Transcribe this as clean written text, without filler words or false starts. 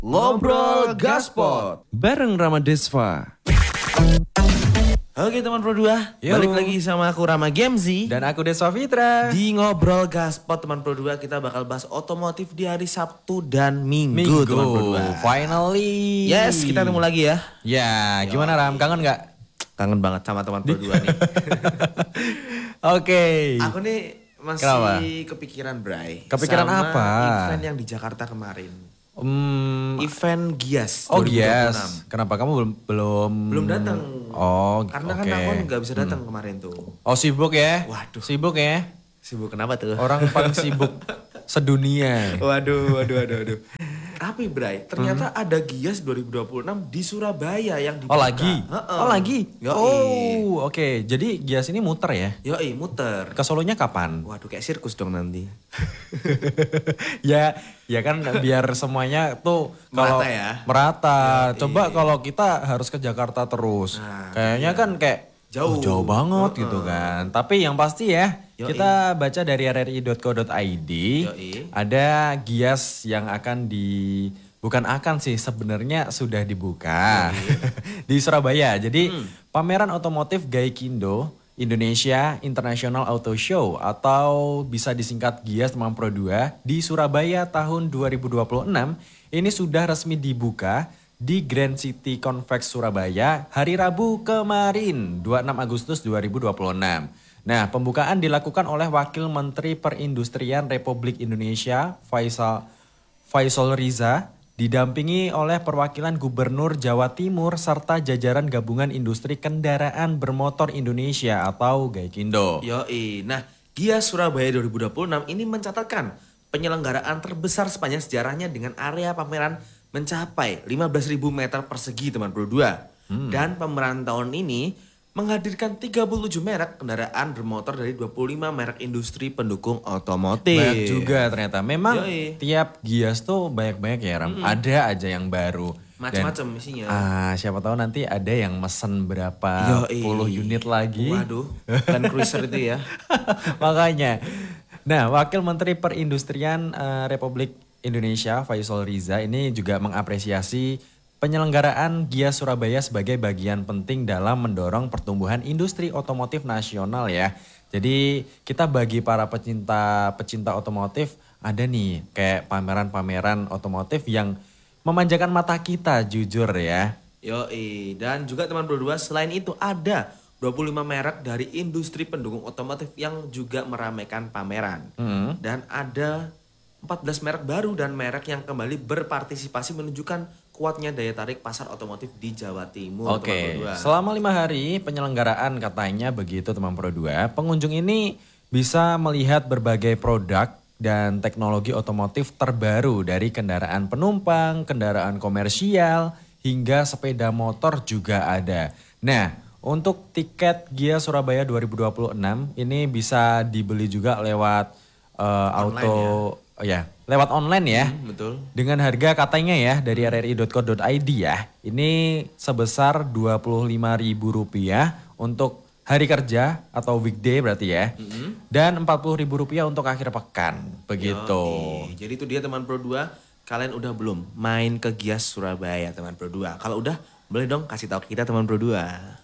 Ngobrol Gaspot bareng Rama Desva. Oke teman Pro 2, Yo. balik lagi sama aku Rama Gemzi Dan aku Deswa Fitra. di Ngobrol Gaspot teman Pro 2. Kita bakal bahas otomotif di hari Sabtu dan Minggu, teman Pro 2. Finally. Yes, kita ketemu lagi ya. Ya, gimana Ram? Kangen gak? Kangen banget sama teman Pro 2 nih. Oke. Aku nih masih Kenapa? kepikiran Bray. Kepikiran sama apa? event yang di Jakarta kemarin. Hmm, Event Gias oh 2026. yes. Kenapa kamu Belum datang. Oh, Karena oke. kan aku nggak bisa datang kemarin tuh. Oh sibuk ya? Waduh. Sibuk ya? Sibuk kenapa tuh? Orang paling sibuk sedunia. Waduh. Tapi Bray, ternyata ada Gias 2026 di Surabaya yang dibuka. Oh lagi? Heeh. Oh lagi? Yoi. Oh oke. Jadi Gias ini muter ya? Yoi, muter. Ke Solonya kapan? Waduh, kayak sirkus dong nanti. ya kan biar semuanya tuh kalau Merata ya? merata. Yoi. Coba kalau kita harus ke Jakarta terus. Nah, Kayaknya kan kayak Jauh. jauh banget gitu kan. Tapi yang pasti ya, Yoi. kita baca dari rri.co.id Yoi. ada Gias yang akan bukan akan sih, sebenarnya sudah dibuka di Surabaya. Jadi pameran otomotif Gaikindo Indonesia International Auto Show atau bisa disingkat GIAS teman Pro 2 di Surabaya tahun 2026 ini sudah resmi dibuka di Grand City Convex Surabaya hari Rabu kemarin 26 Agustus 2026. Nah, pembukaan dilakukan oleh Wakil Menteri Perindustrian Republik Indonesia Faisal Riza didampingi oleh perwakilan Gubernur Jawa Timur serta jajaran Gabungan Industri Kendaraan Bermotor Indonesia atau Gaikindo. Yoi. Nah, Gias Surabaya 2026 ini mencatatkan penyelenggaraan terbesar sepanjang sejarahnya dengan area pameran mencapai 15.000 meter persegi teman Pro 2. Dan pameran tahun ini menghadirkan 37 merek kendaraan bermotor dari 25 merek industri pendukung otomotif. Banyak juga ternyata. Memang Yoi. tiap Gias tuh banyak-banyak ya Ram. Ada aja yang baru. Macam-macam isinya. Siapa tahu nanti ada yang mesen berapa Yoi. puluh unit lagi. Waduh, Land Cruiser itu ya. Makanya. Nah, Wakil Menteri Perindustrian Republik Indonesia Faisal Riza ini juga mengapresiasi penyelenggaraan Gias Surabaya sebagai bagian penting dalam mendorong pertumbuhan industri otomotif nasional ya. Jadi kita bagi para pecinta otomotif ada nih kayak pameran-pameran otomotif yang memanjakan mata kita jujur ya. Yoi, dan juga teman Pro 2 selain itu ada 25 merek dari industri pendukung otomotif yang juga meramaikan pameran. Dan ada 14 merek baru dan merek yang kembali berpartisipasi menunjukkan kuatnya daya tarik pasar otomotif di Jawa Timur. Oke, teman Pro 2. selama 5 hari penyelenggaraan katanya begitu teman Pro 2, pengunjung ini bisa melihat berbagai produk dan teknologi otomotif terbaru dari kendaraan penumpang, kendaraan komersial, hingga sepeda motor juga ada. Nah, untuk tiket Gias Surabaya 2026 ini bisa dibeli juga lewat lewat online ya. Betul. Dengan harga katanya ya dari rri.co.id ya. Ini sebesar Rp25.000 untuk hari kerja atau weekday berarti ya. Dan Rp40.000 untuk akhir pekan. Begitu. Yoi. Jadi itu dia teman Pro 2, kalian udah belum main ke Gias Surabaya teman Pro 2? Kalau udah, boleh dong kasih tahu kita teman Pro 2.